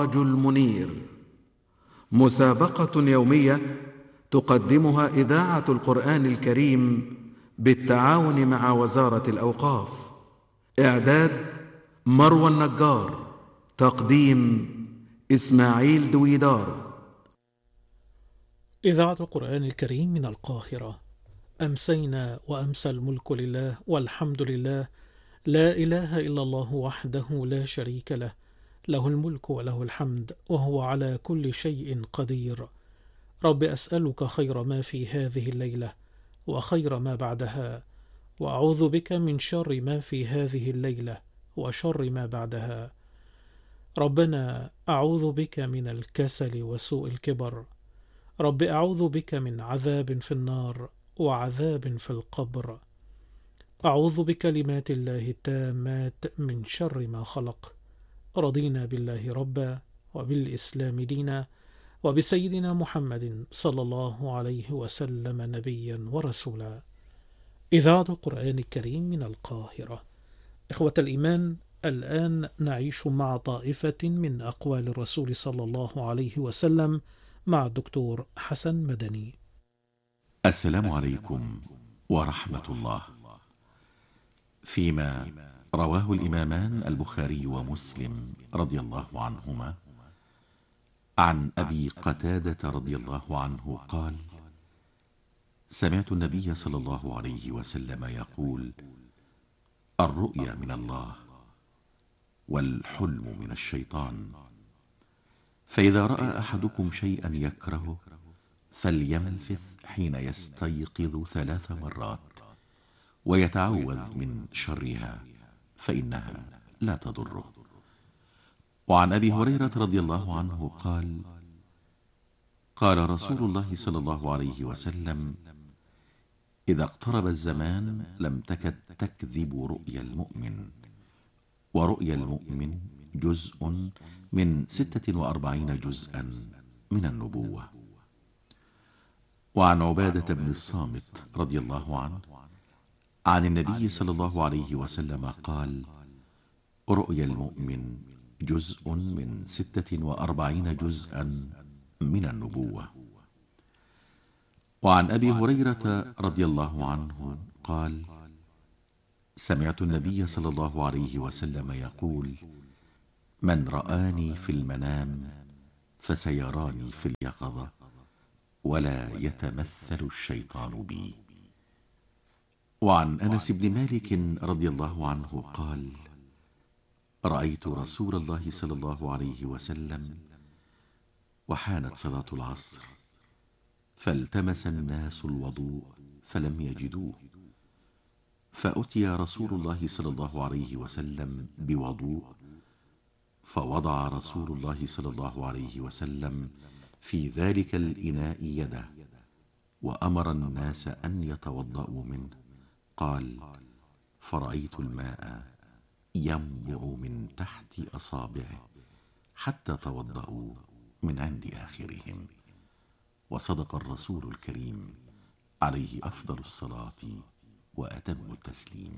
السراج المنير، مسابقة يومية تقدمها إذاعة القرآن الكريم بالتعاون مع وزارة الأوقاف. إعداد مروى النجار، تقديم إسماعيل دويدار. إذاعة القرآن الكريم من القاهرة. أمسينا وأمسى الملك لله والحمد لله، لا إله إلا الله وحده لا شريك له، له الملك وله الحمد وهو على كل شيء قدير. رب أسألك خير ما في هذه الليلة وخير ما بعدها، وأعوذ بك من شر ما في هذه الليلة وشر ما بعدها. ربنا أعوذ بك من الكسل وسوء الكبر. رب أعوذ بك من عذاب في النار وعذاب في القبر. أعوذ بكلمات الله التامات من شر ما خلق. رضينا بالله ربا وبالإسلام دينا وبسيدنا محمد صلى الله عليه وسلم نبيا ورسولا. إذاعة القرآن الكريم من القاهرة. إخوة الإيمان، الآن نعيش مع طائفة من أقوال الرسول صلى الله عليه وسلم مع الدكتور حسن مدني. السلام عليكم ورحمة الله. فيما رواه الإمامان البخاري ومسلم رضي الله عنهما عن أبي قتادة رضي الله عنه قال: سمعت النبي صلى الله عليه وسلم يقول: الرؤيا من الله والحلم من الشيطان، فإذا رأى أحدكم شيئا يكرهه فلينفث حين يستيقظ 3 مرات ويتعوذ من شرها فإنها لا تضره. وعن أبي هريرة رضي الله عنه قال: قال رسول الله صلى الله عليه وسلم: إذا اقترب الزمان لم تكد تكذب رؤيا المؤمن، ورؤيا المؤمن جزء من 46 جزءا من النبوة. وعن عبادة بن الصامت رضي الله عنه عن النبي صلى الله عليه وسلم قال: رؤيا المؤمن جزء من 46 جزءا من النبوة. وعن أبي هريرة رضي الله عنه قال: سمعت النبي صلى الله عليه وسلم يقول: من رآني في المنام فسيراني في اليقظة، ولا يتمثل الشيطان بي. وعن أنس بن مالك رضي الله عنه قال: رأيت رسول الله صلى الله عليه وسلم وحانت صلاة العصر، فالتمس الناس الوضوء فلم يجدوه، فأتي رسول الله صلى الله عليه وسلم بوضوء، فوضع رسول الله صلى الله عليه وسلم في ذلك الإناء يده وأمر الناس أن يتوضأوا منه. قال: فرأيت الماء ينبع من تحت أصابعه حتى توضأوا من عند آخرهم. وصدق الرسول الكريم عليه أفضل الصلاة وأتم التسليم.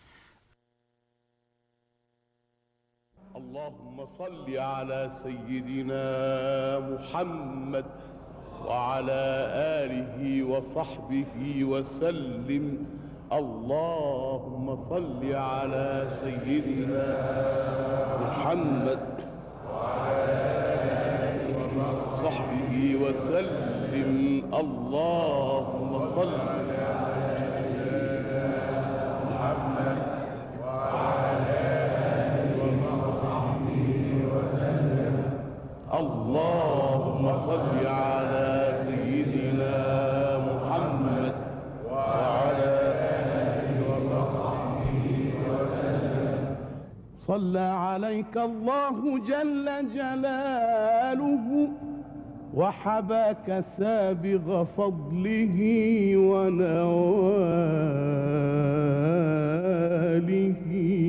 اللهم صل على سيدنا محمد وعلى آله وصحبه وسلم. اللهم صل على سيدنا محمد وعلى آله وصحبه وسلم. اللهم صل على سيدنا محمد وعلى آله وصحبه وسلم. اللهم صل على سيدنا محمد وعلى آله وصحبه وسلم. صلى عليك الله جل جلاله وحباك سابغ فضله ونواله.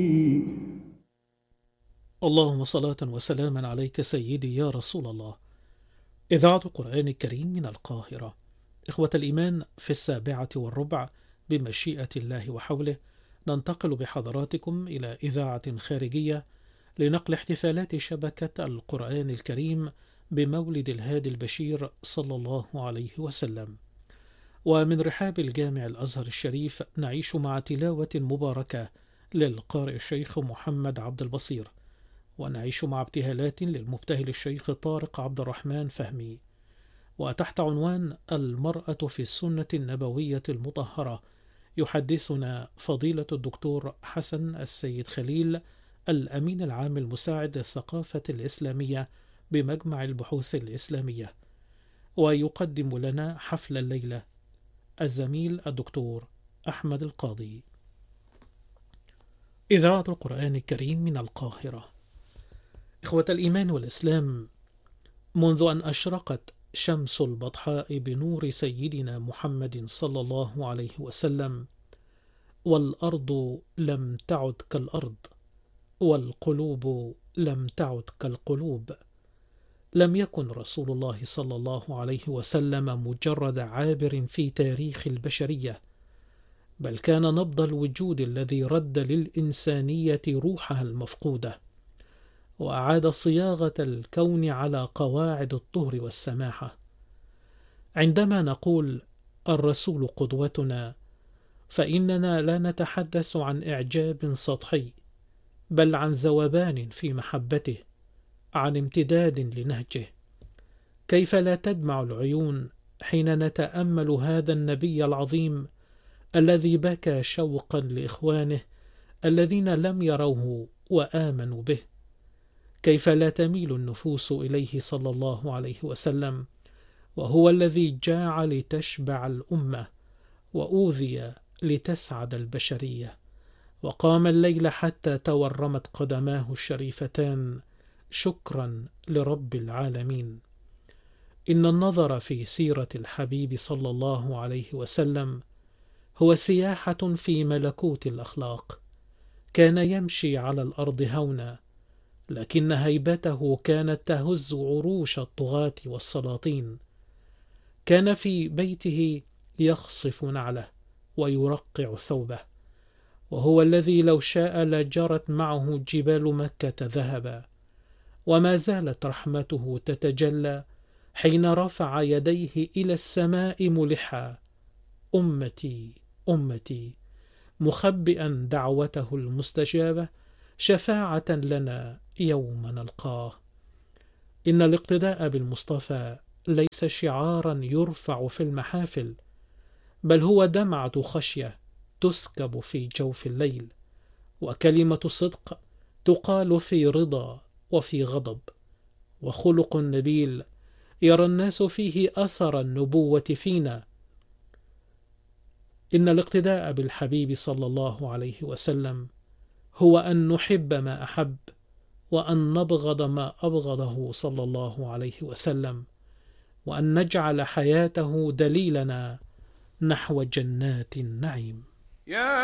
اللهم صلاة وسلاما عليك سيدي يا رسول الله. إذاعة القرآن الكريم من القاهرة. إخوة الإيمان، في 7:15 بمشيئة الله وحوله ننتقل بحضراتكم إلى إذاعة خارجية لنقل احتفالات شبكة القرآن الكريم بمولد الهادي البشير صلى الله عليه وسلم. ومن رحاب الجامع الأزهر الشريف نعيش مع تلاوة مباركة للقارئ الشيخ محمد عبد البصير، ونعيش مع ابتهالات للمبتهل الشيخ طارق عبد الرحمن فهمي. وتحت عنوان المرأة في السنة النبوية المطهرة يحدثنا فضيلة الدكتور حسن السيد خليل، الأمين العام المساعد للثقافة الإسلامية بمجمع البحوث الإسلامية. ويقدم لنا حفل الليلة الزميل الدكتور أحمد القاضي. إذاعة القرآن الكريم من القاهرة. إخوة الإيمان والإسلام، منذ أن أشرقت شمس البطحاء بنور سيدنا محمد صلى الله عليه وسلم، والأرض لم تعد كالأرض، والقلوب لم تعد كالقلوب، لم يكن رسول الله صلى الله عليه وسلم مجرد عابر في تاريخ البشرية، بل كان نبض الوجود الذي رد للإنسانية روحها المفقودة، وأعاد صياغة الكون على قواعد الطهر والسماحة. عندما نقول الرسول قدوتنا، فإننا لا نتحدث عن إعجاب سطحي، بل عن ذوبان في محبته، عن امتداد لنهجه. كيف لا تدمع العيون حين نتأمل هذا النبي العظيم الذي بكى شوقا لإخوانه الذين لم يروه وآمنوا به؟ كيف لا تميل النفوس إليه صلى الله عليه وسلم، وهو الذي جاع لتشبع الأمة، وأوذي لتسعد البشرية، وقام الليل حتى تورمت قدماه الشريفتان شكرا لرب العالمين. إن النظر في سيرة الحبيب صلى الله عليه وسلم هو سياحة في ملكوت الأخلاق. كان يمشي على الأرض هونا، لكن هيبته كانت تهز عروش الطغاة والسلاطين. كان في بيته يخصف نعله ويرقع ثوبه، وهو الذي لو شاء لجرت معه جبال مكة ذهبا. وما زالت رحمته تتجلى حين رفع يديه إلى السماء ملحا: أمتي أمتي، مخبئا دعوته المستجابة شفاعة لنا يوم نلقاه. إن الاقتداء بالمصطفى ليس شعارا يرفع في المحافل، بل هو دمعة خشية تسكب في جوف الليل، وكلمة صدق تقال في رضا وفي غضب، وخلق نبيل يرى الناس فيه أثر النبوة فينا. إن الاقتداء بالحبيب صلى الله عليه وسلم هو أن نحب ما أحب، وأن نبغض ما أبغضه صلى الله عليه وسلم، وأن نجعل حياته دليلنا نحو جنات النعيم.